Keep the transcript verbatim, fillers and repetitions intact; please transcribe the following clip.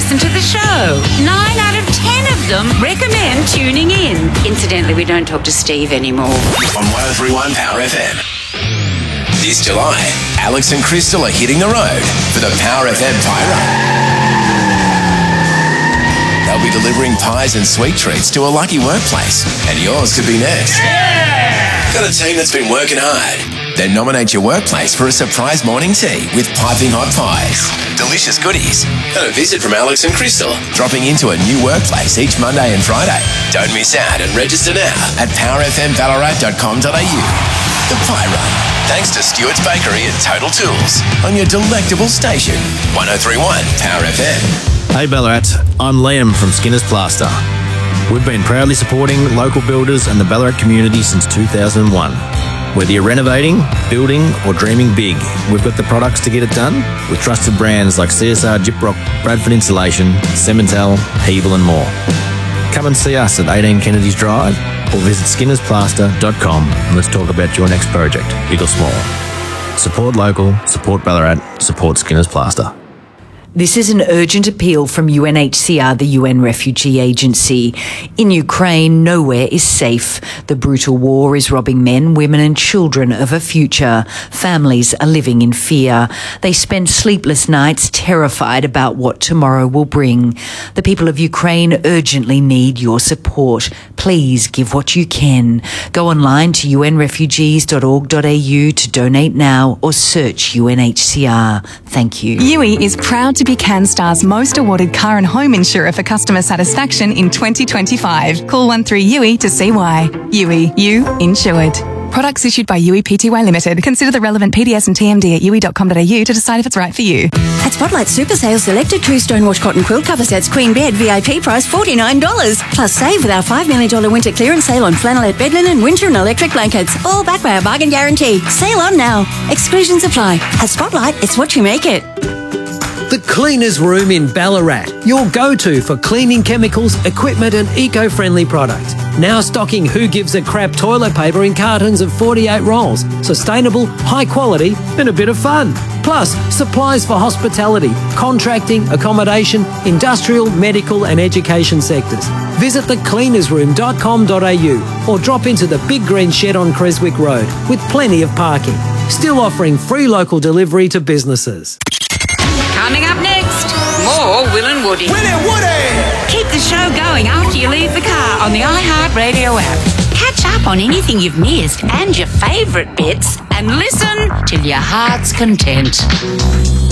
listen to the show. Nine out of ten of them recommend tuning in. Incidentally, we don't talk to Steve anymore. On one oh three point one Power F M. This July, Alex and Crystal are hitting the road for the Power F M Pie Run. They'll be delivering pies and sweet treats to a lucky workplace, and yours could be next. Yeah! Got a team that's been working hard. Then nominate your workplace for a surprise morning tea with piping hot pies, delicious goodies, and a visit from Alex and Crystal, dropping into a new workplace each Monday and Friday. Don't miss out and register now at power f m ballarat dot com dot a u. The Pie Run, thanks to Stewart's Bakery and Total Tools on your delectable station, one oh three point one Power F M. Hey Ballarat, I'm Liam from Skinner's Plaster. We've been proudly supporting local builders and the Ballarat community since two thousand one. Whether you're renovating, building or dreaming big, we've got the products to get it done with trusted brands like C S R Gyprock, Bradford Insulation, Cemental, Hebel and more. Come and see us at eighteen Kennedy's Drive or visit skinners plaster dot com and let's talk about your next project, big or small. Support local, support Ballarat, support Skinner's Plaster. This is an urgent appeal from U N H C R, the U N Refugee Agency. In Ukraine, nowhere is safe. The brutal war is robbing men, women and children of a future. Families are living in fear. They spend sleepless nights terrified about what tomorrow will bring. The people of Ukraine urgently need your support. Please give what you can. Go online to u n refugees dot org dot a u to donate now or search U N H C R. Thank you. U I is proud to be CanStar's most awarded car and home insurer for customer satisfaction in twenty twenty-five. Call one three U I to see why. U I, you insured. Products issued by U I Pty Limited. Consider the relevant P D S and T M D at u i dot com dot a u to decide if it's right for you. At Spotlight Super Sale, selected two Stonewash cotton quilt cover sets, queen bed, V I P price forty-nine dollars. Plus save with our five million dollars winter clearance sale on flannelette bed linen, winter and electric blankets. All backed by our bargain guarantee. Sale on now. Exclusions apply. At Spotlight, it's what you make it. The Cleaners Room in Ballarat, your go-to for cleaning chemicals, equipment and eco-friendly products. Now stocking Who Gives a Crap toilet paper in cartons of forty-eight rolls. Sustainable, high quality and a bit of fun. Plus, supplies for hospitality, contracting, accommodation, industrial, medical and education sectors. Visit the cleaners room dot com dot a u or drop into the Big Green Shed on Creswick Road with plenty of parking. Still offering free local delivery to businesses. Coming up next, more Will and Woody. Will and Woody! Keep the show going after you leave the car on the iHeartRadio app. Catch up on anything you've missed and your favourite bits and listen till your heart's content.